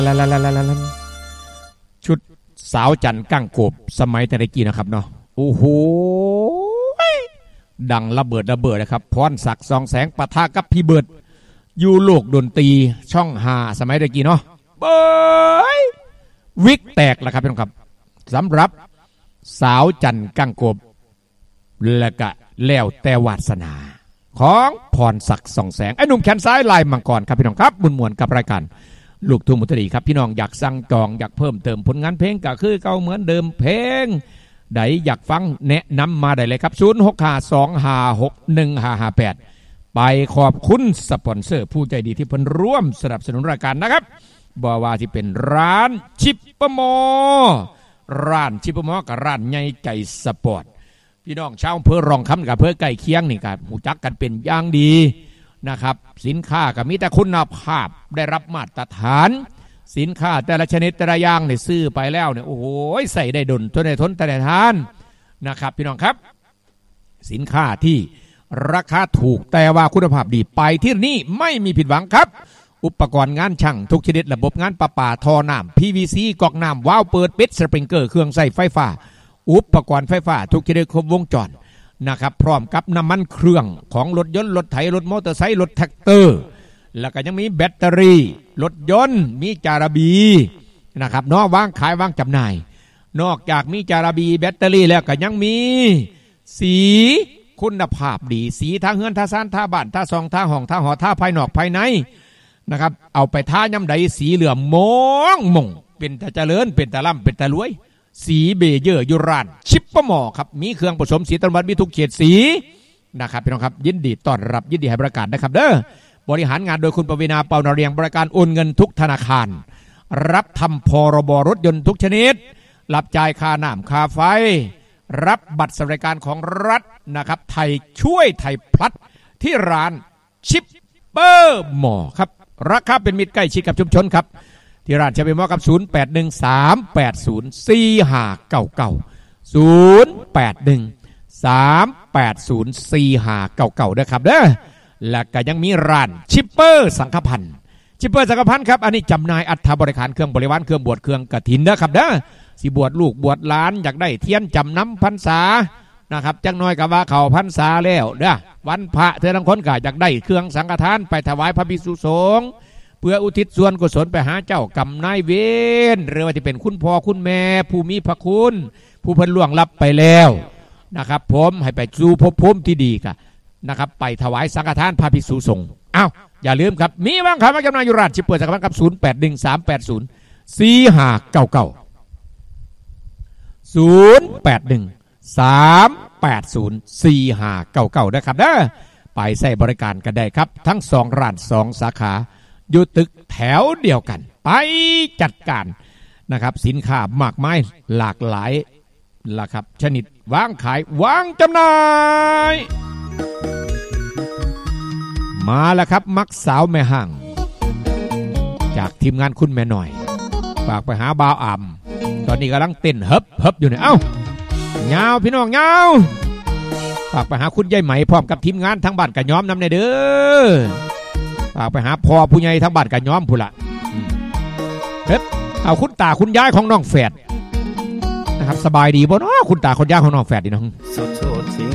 ชุดสาวจันก้างโกบสมัยแต่ตะกี้นะครับเนาะโอ้โหดังระเบิดนะครับพรศักดิ์ส่องแสงปะทะกับพี่เบิร์ดอยู่โลกดนตรีช่อง5สมัยตะกี้เนาะเบ้ยวิกแตกแล้วครับพี่น้องครับสำหรับสาวจันก้างโกบและก็แล้วแต่วาสนาของพรศักดิ์ส่องแสงไอ้หนุ่มแขนซ้ายลายมังกรครับพี่น้องครับบุญมวลกับรายการลูกทุ่งมุตรีครับพี่น้องอยากสั่งจองอยากเพิ่มเติมผลงานเพลงก็คือเก่าเหมือนเดิมเพลงใดอยากฟังแนะนำมาได้เลยครับ0652561558ไปขอบคุณสปอนเซอร์ผู้ใจดีที่เพิ่นร่วมสนับสนุนรายการนะครับบ่ว่าที่เป็นร้านชิปปมอร้านชิปปมอกับร้านใหญ่ใจสปอร์ตพี่น้องชาวอำเภอรองคำกับอำเภอใกล้เคียงนี่ครับหูจักกันเป็นอย่างดีนะครับสินค้าก็มีแต่คุณภาพได้รับมาตรฐานสินค้าแต่ละชนิดแต่ละอย่างเนี่ยซื้อไปแล้วเนี่ยโอ้โหใส่ได้ดนทนได้ทนแต่ได้ทานนะครับพี่น้องครับสินค้าที่ราคาถูกแต่ว่าคุณภาพดีไปที่นี่ไม่มีผิดหวังครับอุปกรณ์งานช่างทุกชนิดระบบงานประปาท่อน้ำ PVC ก๊อกน้ำวาล์วเปิดปิดสปริงเกอร์เครื่องใส่ไฟฟ้าอุปกรณ์ไฟฟ้าทุกชนิดครบวงจรนะครับพร้อมกับน้ำมันเครื่องของรถยนต์รถไถรถมอเตอร์ไซค์รถแท็กเตอร์แล้วก็ยังมีแบตเตอรี่รถยนต์มีจาระบีนะครับนอกวางขายวางจำหน่ายนอกจากมีจาระบีแบตเตอรี่แล้วก็ยังมีสีคุณภาพดีสีทางเฮือนทาซานทาบ้านทาซองทาห้องทาหอทาภายนอกภายในนะครับเอาไปทาย่ำใดสีเหลืองมองมงเป็นตาเจริญเป็นตาล่ำเป็นตารวยสีเบเยอร์ยูรานชิปปะหมอครับมีเครื่องผสมสีตะวันมีทุกเฉดสีนะครับพี่น้องครับยินดีต้อนรับยินดีให้บริการนะครับเด้อบริหารงานโดยคุณปวีณาเปานาเรียงบริการโอนเงินทุกธนาคารรับทำพรบรถยนต์ทุกชนิดรับจ่ายค่าน้ำค่าไฟรับบัตรสวัสดิการของรัฐนะครับไทยช่วยไทยพลัดที่ร้านชิปเปอร์หมอครับราคาเป็นมิตรใกล้ชิดกับชุมชนครับที่ร้านชิปเปอร์หมอครับ0813804599 0813804599นะครับเด้อและก็ยังมีร้านชิปเปอร์สังฆพันธ์ชิปเปอร์สังฆพันธ์ครับอันนี้จำหน่ายอัฐบริการเครื่องบริวารเครื่องบวชเครื่องกฐินนะครับเด้อสิบวชลูกบวชหลานอยากได้เทียนจำน้ำพรรษานะครับจังน้อยกับว่าเขาพรรษาแล้วเด้อวันพระเธอทั้งคนก็อยากได้เครื่องสังฆทานไปถวายพระภิกษุสงฆ์เพื่ออุทิศส่วนกุศลไปหาเจ้ากรรมนายเวรหรือว่าที่เป็นคุณพ่อคุณแม่ผู้มีพระคุณผู้เพิ่นล่วงลับไปแล้วนะครับผมให้ไปสู่ภพภูมิที่ดีกันนะครับไปถวายสังฆทานพระภิกษุสงฆ์อ้าวอย่าลืมครับมีบ้างครับมาจำหน่ายอยู่ร้านชิปเปอร์สังฆพันธ์ครับ0813804599 0813804599นะครับเด้อไปใช้บริการกันได้ครับทั้ง2ร้าน2สาขาอยู่ตึกแถวเดียวกันไปจัดการนะครับสินค้ามากมายหลากหลายล่ะครับชนิดวางขายวางจำหน่ายมาแล้วครับมักสาวแม่ห่างจากทีมงานคุณแม่หน่อยฝากไปหาบ่าวอ่ำตอนนี้กำลังเต้นเฮิบอยู่เนี่ยเอ้าเงาพี่น้องเงาฝากไปหาคุณยายไหมพร้อมกับทีมงานทั้งบ้านกะย้อมนำในเด้อฝากไปหาพ่อผู้ใหญ่ทั้งบ้านกะย้อมผู้ละเฮ้ยเอาคุณตาคุณยายของน้องแฝดนะครับสบายดีบ่เนาะคุณตาคุณยายของน้องแฝดดีน้อง